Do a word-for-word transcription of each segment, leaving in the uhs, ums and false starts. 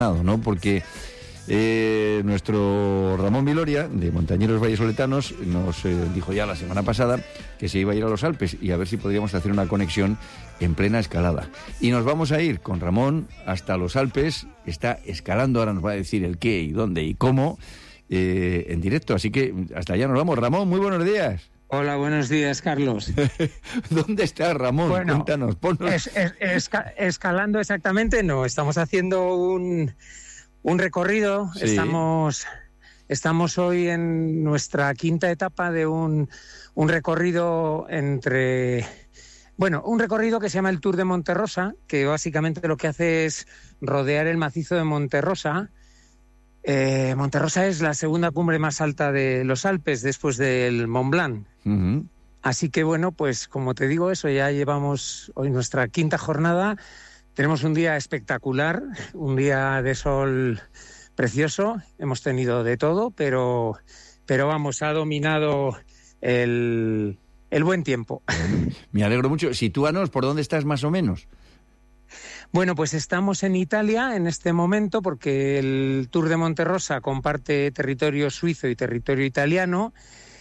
¿no? Porque eh, nuestro Ramón Viloria, de Montañeros Vallesoletanos, nos eh, dijo ya la semana pasada que se iba a ir a los Alpes y a ver si podríamos hacer una conexión en plena escalada. Y nos vamos a ir con Ramón hasta los Alpes. Está escalando, ahora nos va a decir el qué y dónde y cómo eh, en directo. Así que hasta allá nos vamos. Ramón, muy buenos días. Hola, buenos días, Carlos. ¿Dónde está Ramón? Bueno, cuéntanos, ponnos. Es, es, esca, escalando exactamente, no. Estamos haciendo un, un recorrido. Sí. Estamos, estamos hoy en nuestra quinta etapa de un, un recorrido entre... Bueno, un recorrido que se llama el Tour de Monterrosa, que básicamente lo que hace es rodear el macizo de Monterrosa. Eh, Monterrosa es la segunda cumbre más alta de los Alpes después del Mont Blanc. Uh-huh. Así que bueno, pues como te digo, eso ya llevamos hoy nuestra quinta jornada. Tenemos un día espectacular, un día de sol precioso. Hemos tenido de todo, pero, pero vamos, ha dominado el, el buen tiempo. Me alegro mucho. Sitúanos, ¿por dónde estás más o menos? Bueno, pues estamos en Italia en este momento porque el Tour de Monterrosa comparte territorio suizo y territorio italiano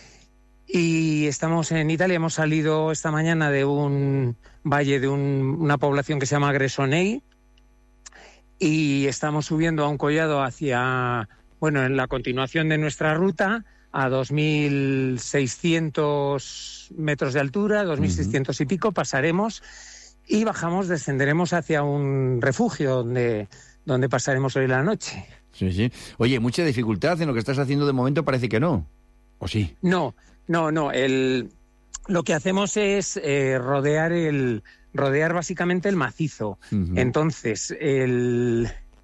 y estamos en Italia. Hemos salido esta mañana de un valle de un, una población que se llama Gressonei y estamos subiendo a un collado hacia, bueno, en la continuación de nuestra ruta a dos mil seiscientos metros de altura, dos mil seiscientos uh-huh. y pico, pasaremos... Y bajamos, descenderemos hacia un refugio donde, donde pasaremos hoy la noche. Sí, sí. Oye, mucha dificultad en lo que estás haciendo de momento, parece que no. ¿O sí? No, no, no. El, lo que hacemos es eh, rodear el rodear básicamente el macizo. Uh-huh. Entonces, el,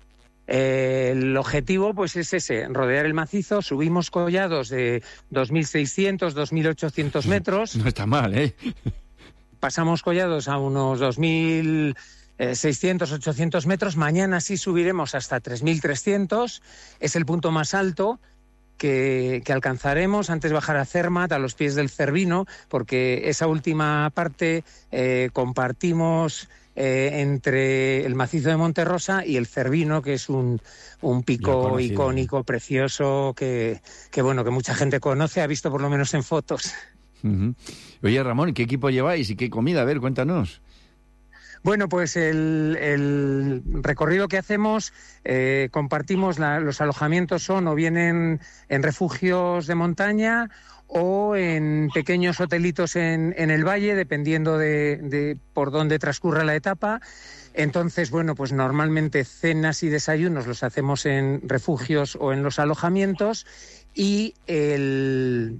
el objetivo pues es ese, rodear el macizo. Subimos collados de dos mil seiscientos, dos mil ochocientos metros. No está mal, ¿eh? Pasamos collados a unos dos mil seiscientos, ochocientos metros. Mañana sí subiremos hasta tres mil trescientos. Es el punto más alto que, que alcanzaremos. Antes bajar a Zermatt, a los pies del Cervino, porque esa última parte eh, compartimos eh, entre el macizo de Monterrosa y el Cervino, que es un, un pico icónico, precioso, que, que, bueno, que mucha gente conoce, ha visto por lo menos en fotos. Uh-huh. Oye, Ramón, ¿qué equipo lleváis y qué comida? A ver, cuéntanos. Bueno, pues el, el recorrido que hacemos, eh, compartimos la, los alojamientos son o bien en, en refugios de montaña o en pequeños hotelitos en, en el valle, dependiendo de, de por dónde transcurra la etapa. Entonces, bueno, pues normalmente cenas y desayunos los hacemos en refugios o en los alojamientos y el...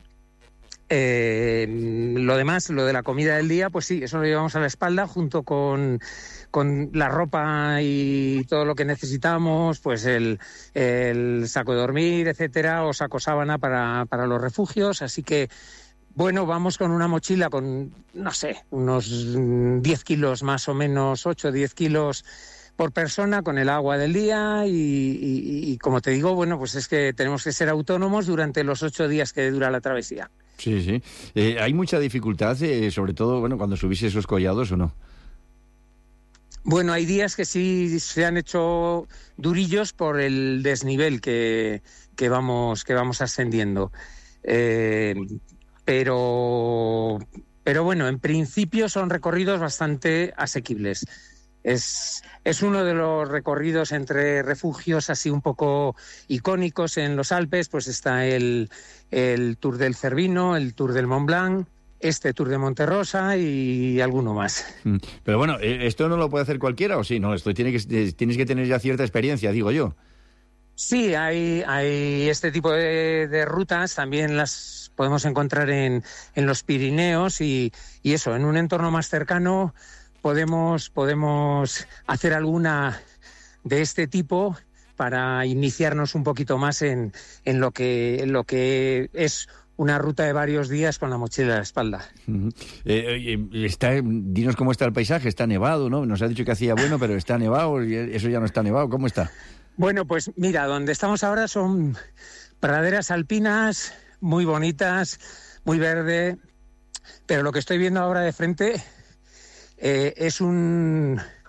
Eh, lo demás, lo de la comida del día, pues sí, eso lo llevamos a la espalda junto con, con la ropa y todo lo que necesitamos, pues el, el saco de dormir, etcétera, o saco sábana para, para los refugios. Así que, bueno, vamos con una mochila con, no sé, unos diez kilos más o menos, ocho o diez kilos por persona, con el agua del día y, y, y como te digo, bueno, pues es que tenemos que ser autónomos durante los ocho días que dura la travesía. Sí, sí. Eh, ¿Hay mucha dificultad, eh, sobre todo, bueno, cuando subís esos collados o no? Bueno, hay días que sí se han hecho durillos por el desnivel que, que vamos que vamos ascendiendo. Eh, pero, pero bueno, en principio son recorridos bastante asequibles. Es, es uno de los recorridos entre refugios así un poco icónicos en los Alpes, pues está el, el Tour del Cervino, el Tour del Mont Blanc, este Tour de Monterrosa y alguno más. Pero bueno, ¿esto no lo puede hacer cualquiera o sí? No, esto tiene que, tienes que tener ya cierta experiencia, digo yo. Sí, hay, hay este tipo de, de rutas, también las podemos encontrar en, en los Pirineos y, y eso, en un entorno más cercano podemos, podemos hacer alguna de este tipo para iniciarnos un poquito más en, en, lo que, en lo que es una ruta de varios días con la mochila a la espalda. Uh-huh. Eh, está, dinos cómo está el paisaje, está nevado, ¿no? Nos ha dicho que hacía bueno, pero está nevado, y eso ya no está nevado, ¿cómo está? Bueno, pues mira, donde estamos ahora son praderas alpinas muy bonitas, muy verde, pero lo que estoy viendo ahora de frente eh, es un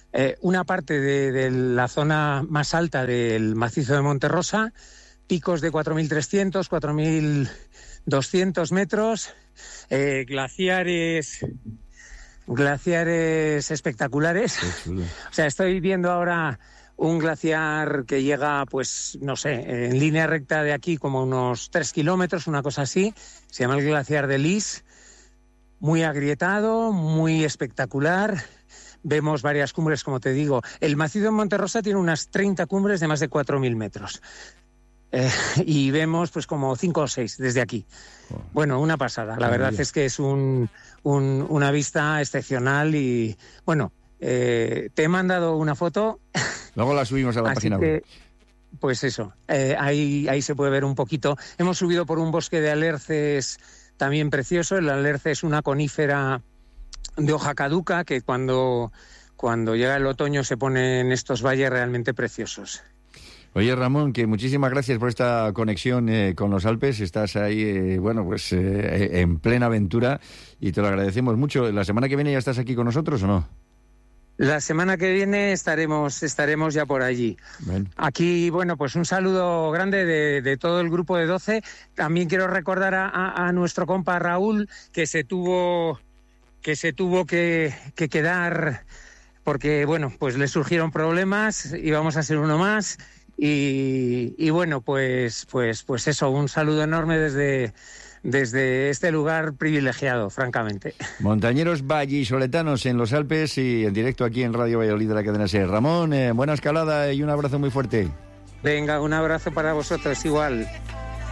eh, una parte de, de la zona más alta del macizo de Monterrosa, picos de cuatro mil trescientos, cuatro mil doscientos metros, eh, glaciares, glaciares espectaculares. O sea, estoy viendo ahora un glaciar que llega, pues, no sé, en línea recta de aquí como unos tres kilómetros, una cosa así. Se llama el glaciar de Lis, muy agrietado, muy espectacular. Vemos varias cumbres, como te digo. El macizo de Monterrosa tiene unas treinta cumbres de más de cuatro mil metros. Eh, y vemos pues como cinco o seis desde aquí. Bueno, una pasada. La verdad es que es un, un, una vista excepcional y, bueno, eh, te he mandado una foto. Luego la subimos a la página web. Pues eso, eh, ahí, ahí se puede ver un poquito. Hemos subido por un bosque de alerces también precioso. El alerce es una conífera de hoja caduca que cuando, cuando llega el otoño se pone en estos valles realmente preciosos. Oye, Ramón, que muchísimas gracias por esta conexión eh, con los Alpes. Estás ahí, eh, bueno, pues eh, en plena aventura y te lo agradecemos mucho. ¿La semana que viene ya estás aquí con nosotros o no? La semana que viene estaremos estaremos ya por allí. Bien. Aquí, bueno, pues un saludo grande de, de todo el grupo de doce. También quiero recordar a, a, a nuestro compa Raúl, que se tuvo que se tuvo que, que quedar porque, bueno, pues le surgieron problemas, íbamos a ser uno más. Y, y bueno, pues, pues, pues eso, un saludo enorme desde, desde este lugar privilegiado, francamente. Montañeros vallisoletanos en los Alpes y en directo aquí en Radio Valladolid de la cadena SER. Ramón, eh, buena escalada y un abrazo muy fuerte. Venga, un abrazo para vosotros, igual.